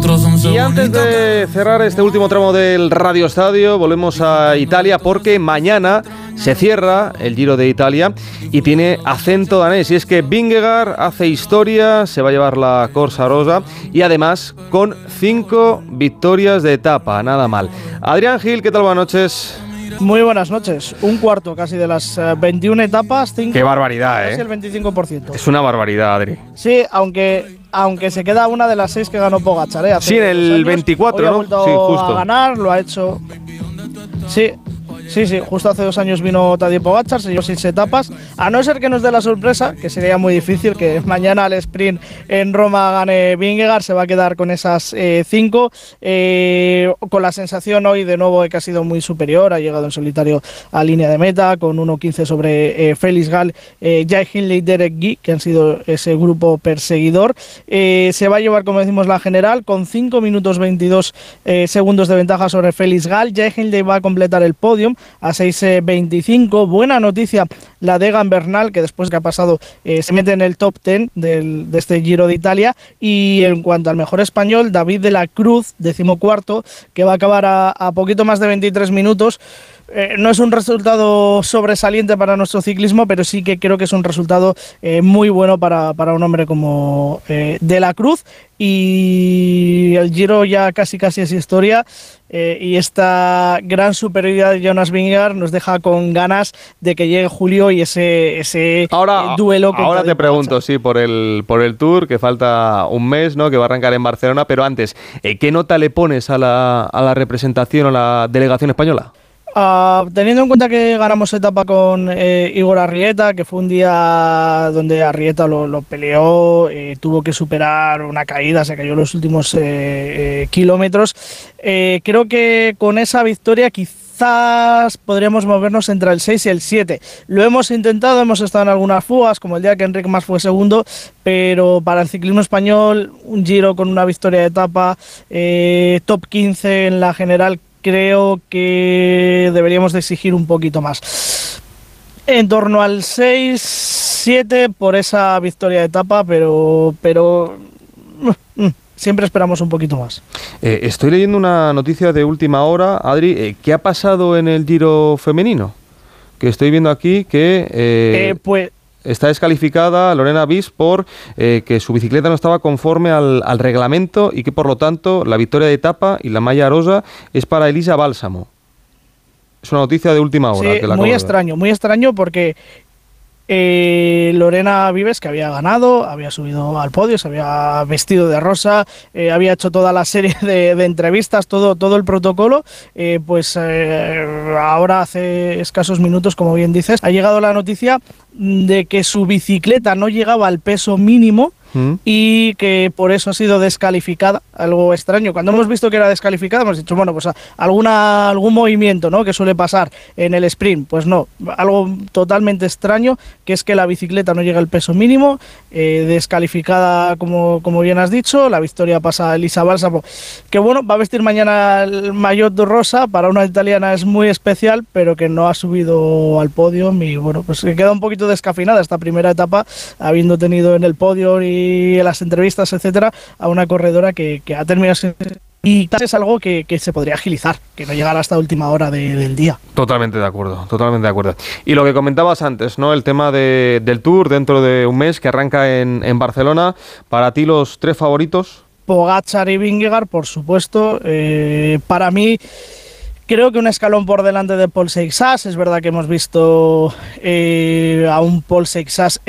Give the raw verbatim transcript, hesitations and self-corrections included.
Y antes de cerrar este último tramo del Radio Estadio, volvemos a Italia porque mañana se cierra el Giro de Italia y tiene acento danés. Y es que Vingegaard hace historia, se va a llevar la Corsa Rosa y además con cinco victorias de etapa, nada mal. Adrián Gil, ¿qué tal? Buenas noches. Muy buenas noches. Un cuarto casi de las uh, veintiuna etapas. Cinco, ¡qué barbaridad, casi eh! el veinticinco por ciento. Es una barbaridad, Adri. Sí, aunque, aunque se queda una de las seis que ganó Pogačar, ¿eh? Hace sí, en el años. veinticuatro, Hoy ¿no? Ha vuelto sí, justo. a ganar, lo ha hecho. Sí. Sí, sí, justo hace dos años vino Tadej Pogačar, se llevó seis etapas, a no ser que nos dé la sorpresa, que sería muy difícil, que mañana al sprint en Roma gane Vingegaard, se va a quedar con esas eh, cinco, eh, con la sensación hoy de nuevo de que ha sido muy superior, ha llegado en solitario a línea de meta, con uno quince sobre eh, Félix Gall, eh, Jai Hindley, Derek Guy, que han sido ese grupo perseguidor, eh, se va a llevar, como decimos, la general, con cinco minutos veintidós eh, segundos de ventaja sobre Félix Gall. Jai Hindley va a completar el podium a seis veinticinco. Buena noticia la de Egan Bernal, que después que ha pasado eh, se mete en el top diez del, de este Giro de Italia. Y en cuanto al mejor español, David de la Cruz, decimocuarto, que va a acabar a, a poquito más de veintitrés minutos. Eh, no es un resultado sobresaliente para nuestro ciclismo, pero sí que creo que es un resultado eh, muy bueno para, para un hombre como eh, De la Cruz. Y el Giro ya casi casi es historia, eh, y esta gran superioridad de Jonas Vingegaard nos deja con ganas de que llegue julio y ese, ese ahora, eh, duelo. Ahora te pregunto, sí, por el, por el Tour, que falta un mes, ¿no? Que va a arrancar en Barcelona, pero antes, eh, ¿qué nota le pones a la, a la representación o la delegación española? Uh, teniendo en cuenta que ganamos etapa con eh, Igor Arrieta, que fue un día donde Arrieta lo, lo peleó, eh, tuvo que superar una caída, se cayó los últimos eh, eh, kilómetros, eh, creo que con esa victoria quizás podríamos movernos entre el seis y el siete. Lo hemos intentado, hemos estado en algunas fugas, como el día que Enric Mas fue segundo, pero para el ciclismo español, un Giro con una victoria de etapa, eh, top quince en la general, creo que deberíamos de exigir un poquito más. En torno al seis siete por esa victoria de etapa, pero, pero siempre esperamos un poquito más. Eh, estoy leyendo una noticia de última hora, Adri. Eh, ¿Qué ha pasado en el Giro femenino? Que estoy viendo aquí que... Eh, eh, pues... Está descalificada Lorena Wiss por eh, que su bicicleta no estaba conforme al, al reglamento y que por lo tanto la victoria de etapa y la malla rosa es para Elisa Bálsamo. Es una noticia de última hora. Sí, que la muy extraño, muy extraño porque eh, Lorena Vives, que había ganado, había subido al podio, se había vestido de rosa, eh, había hecho toda la serie de, de entrevistas, todo, todo el protocolo, eh, pues eh, ahora hace escasos minutos, como bien dices, ha llegado la noticia de que su bicicleta no llegaba al peso mínimo ¿Mm? y que por eso ha sido descalificada. Algo extraño. Cuando hemos visto que era descalificada hemos dicho, bueno, pues alguna, algún movimiento, ¿no?, que suele pasar en el sprint. Pues no, algo totalmente extraño, que es que la bicicleta no llega al peso mínimo, eh, descalificada, como, como bien has dicho. La victoria pasa a Elisa Bálsamo, que bueno, va a vestir mañana el maillot rosa, para una italiana es muy especial, pero que no ha subido al podio y bueno, pues que queda un poquito descafeinada esta primera etapa, habiendo tenido en el podio y en las entrevistas, etcétera, a una corredora que, que ha terminado sin... Y es algo que, que se podría agilizar, que no llegara hasta última hora de, del día. Totalmente de acuerdo, totalmente de acuerdo. Y lo que comentabas antes, ¿no?, el tema de, del Tour dentro de un mes que arranca en, en Barcelona. Para ti, los tres favoritos. Pogačar y Vingegaard, por supuesto. Eh, para mí, creo que un escalón por delante de Paul Seixas. Es verdad que hemos visto eh, a un Paul Seixas